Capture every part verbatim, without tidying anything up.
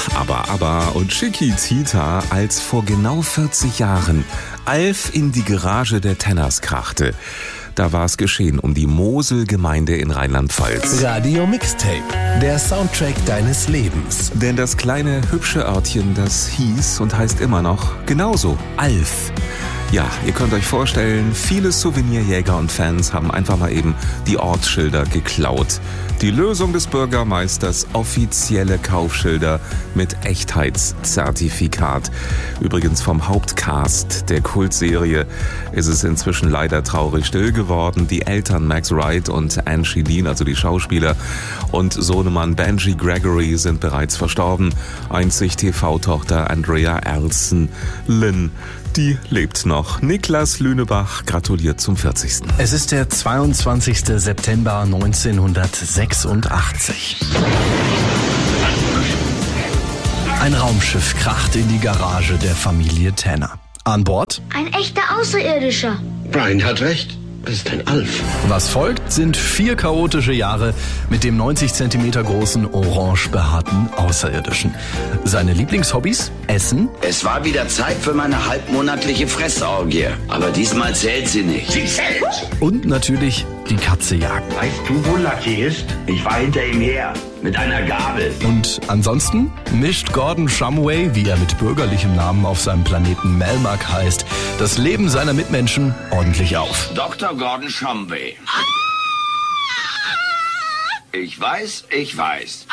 Aber, aber und Chiquitita, als vor genau vierzig Jahren Alf in die Garage der Tenners krachte. Da war es geschehen um die Mosel-Gemeinde in Rheinland-Pfalz. Radio Mixtape, der Soundtrack deines Lebens. Denn das kleine, hübsche Örtchen, das hieß und heißt immer noch genauso, Alf. Ja, ihr könnt euch vorstellen, viele Souvenirjäger und Fans haben einfach mal eben die Ortsschilder geklaut. Die Lösung des Bürgermeisters, offizielle Kaufschilder mit Echtheitszertifikat. Übrigens vom Hauptcast der Kultserie ist es inzwischen leider traurig still geworden. Die Eltern Max Wright und Anne Shilin, also die Schauspieler, und Sohnemann Benji Gregory sind bereits verstorben. Einzig T V-Tochter Andrea Erlson Lynn, die lebt noch. Niklas Lünebach gratuliert zum vierzigsten Es ist der zweiundzwanzigste September neunzehnhundertsechsundachtzig. Ein Raumschiff kracht in die Garage der Familie Tanner. An Bord ein echter Außerirdischer. Brian hat recht. Es ist ein Alf. Was folgt, sind vier chaotische Jahre mit dem neunzig Zentimeter großen, orange behaarten Außerirdischen. Seine Lieblingshobbys? Essen. Es war wieder Zeit für meine halbmonatliche Fressorgie. Aber diesmal zählt sie nicht. Sie zählt! Und natürlich die Katze jagen. Weißt du, wo Lucky ist? Ich war hinter ihm her. Mit einer Gabel. Und ansonsten mischt Gordon Shumway, wie er mit bürgerlichem Namen auf seinem Planeten Melmac heißt, das Leben seiner Mitmenschen ordentlich auf. Doktor Gordon Shumway. Ich weiß, ich weiß.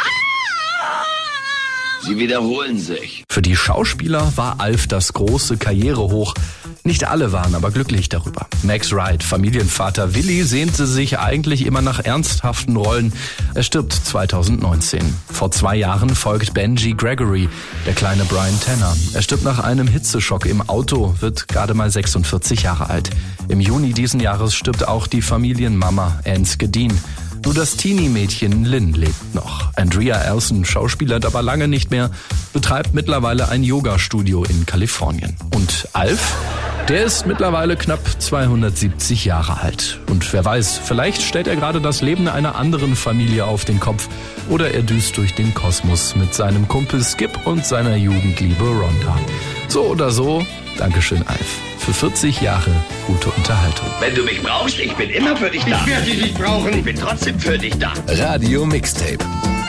Sie wiederholen sich. Für die Schauspieler war Alf das große Karrierehoch. Nicht alle waren aber glücklich darüber. Max Wright, Familienvater Willi, sehnte sich eigentlich immer nach ernsthaften Rollen. Er stirbt zweitausendneunzehn. Vor zwei Jahren folgt Benji Gregory, der kleine Brian Tanner. Er stirbt nach einem Hitzeschock im Auto, wird gerade mal sechsundvierzig Jahre alt. Im Juni diesen Jahres stirbt auch die Familienmama Anske Dean. Nur das Teenie-Mädchen Lynn lebt noch. Andrea Erlson, schauspielert aber lange nicht mehr, betreibt mittlerweile ein Yoga-Studio in Kalifornien. Und Alf? Der ist mittlerweile knapp zweihundertsiebzig Jahre alt. Und wer weiß, vielleicht stellt er gerade das Leben einer anderen Familie auf den Kopf. Oder er düst durch den Kosmos mit seinem Kumpel Skip und seiner Jugendliebe Rhonda. So oder so, Dankeschön Alf. Für vierzig Jahre gute Unterhaltung. Wenn du mich brauchst, ich bin immer für dich da. Ich werde dich nicht brauchen. Ich bin trotzdem für dich da. Radio Mixtape.